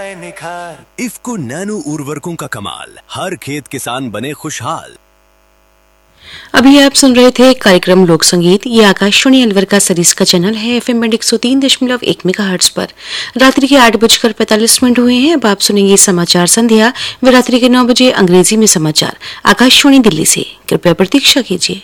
आए निखार। इफ्को नैनो उर्वरकों का कमाल, हर खेत किसान बने खुशहाल। अभी आप सुन रहे थे कार्यक्रम लोक संगीत। ये आकाशवाणी अलवर का सरिस का चैनल है FM 103.1 मेगाहर्ट्ज पर। रात्रि के 8:45 हुए हैं। अब आप सुनेंगे समाचार संध्या व रात्रि के 9 बजे अंग्रेजी में समाचार आकाशवाणी दिल्ली से। कृपया प्रतीक्षा कीजिए।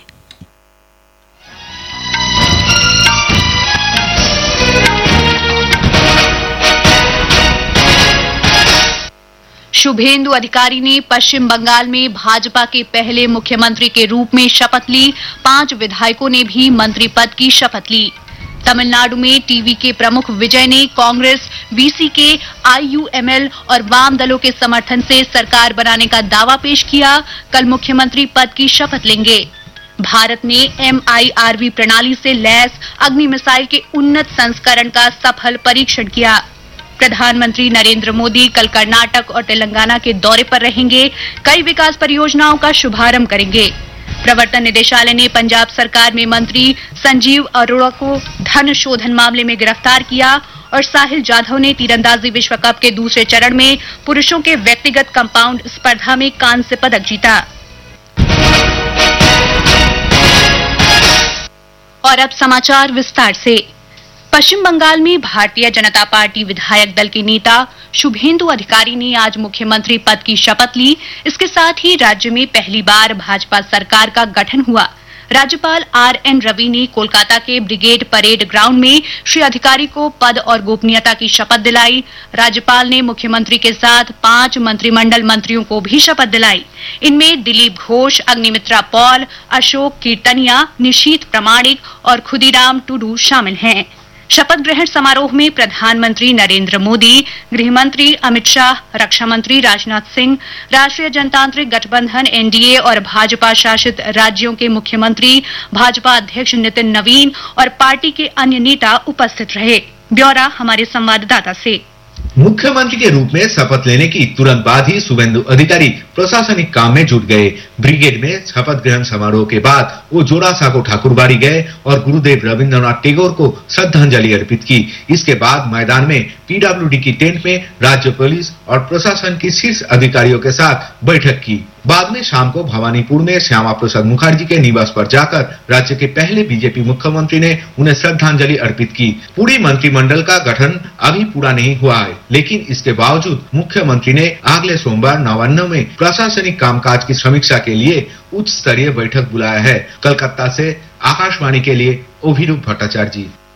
शुभेंदु अधिकारी ने पश्चिम बंगाल में भाजपा के पहले मुख्यमंत्री के रूप में शपथ ली। 5 विधायकों ने भी मंत्री पद की शपथ ली। तमिलनाडु में टीवी के प्रमुख विजय ने कांग्रेस, BCK, IUML और वाम दलों के समर्थन से सरकार बनाने का दावा पेश किया। कल मुख्यमंत्री पद की शपथ लेंगे। भारत ने MIRV प्रणाली से लैस अग्नि मिसाइल के उन्नत संस्करण का सफल परीक्षण किया। प्रधानमंत्री नरेंद्र मोदी कल कर्नाटक और तेलंगाना के दौरे पर रहेंगे। कई विकास परियोजनाओं का शुभारंभ करेंगे। प्रवर्तन निदेशालय ने पंजाब सरकार में मंत्री संजीव अरोड़ा को धन शोधन मामले में गिरफ्तार किया और साहिल जाधव ने तीरंदाजी विश्व कप के दूसरे चरण में पुरुषों के व्यक्तिगत कंपाउंड स्पर्धा में कांस्य पदक जीता। और अब समाचार विस्तार से। पश्चिम बंगाल में भारतीय जनता पार्टी विधायक दल के नेता शुभेंदु अधिकारी ने आज मुख्यमंत्री पद की शपथ ली। इसके साथ ही राज्य में पहली बार भाजपा सरकार का गठन हुआ। राज्यपाल RN रवि ने कोलकाता के ब्रिगेड परेड ग्राउंड में श्री अधिकारी को पद और गोपनीयता की शपथ दिलाई। राज्यपाल ने मुख्यमंत्री के साथ 5 मंत्रिमंडल मंत्रियों को भी शपथ दिलाई। इनमें दिलीप घोष, अग्निमित्रा पॉल, अशोक कीर्तनिया, निशीथ प्रमाणिक और खुदीराम टुडू शामिल हैं। शपथ ग्रहण समारोह में प्रधानमंत्री नरेंद्र मोदी, गृहमंत्री अमित शाह, रक्षा मंत्री राजनाथ सिंह, राष्ट्रीय जनतांत्रिक गठबंधन NDA और भाजपा शासित राज्यों के मुख्यमंत्री, भाजपा अध्यक्ष नितिन नवीन और पार्टी के अन्य नेता उपस्थित रहे। ब्यौरा हमारे संवाददाता से। मुख्यमंत्री के रूप में शपथ लेने की तुरंत बाद ही शुभेंदु अधिकारी प्रशासनिक काम में जुट गए। ब्रिगेड में शपथ ग्रहण समारोह के बाद वो जोरासांको ठाकुरबाड़ी गए और गुरुदेव रविंद्रनाथ टैगोर को श्रद्धांजलि अर्पित की। इसके बाद मैदान में PWD की टेंट में राज्य पुलिस और प्रशासन की शीर्ष अधिकारियों के साथ बैठक की। बाद में शाम को भवानीपुर में श्यामा प्रसाद मुखर्जी के निवास पर जाकर राज्य के पहले बीजेपी मुख्यमंत्री ने उन्हें श्रद्धांजलि अर्पित की। पूरी मंत्रिमंडल का गठन अभी पूरा नहीं हुआ है, लेकिन इसके बावजूद मुख्यमंत्री ने अगले सोमवार नवान्न में प्रशासनिक कामकाज की समीक्षा के लिए उच्च स्तरीय बैठक बुलाया है। कलकत्ता से आकाशवाणी के लिए अभिरूप भट्टाचार्य जी।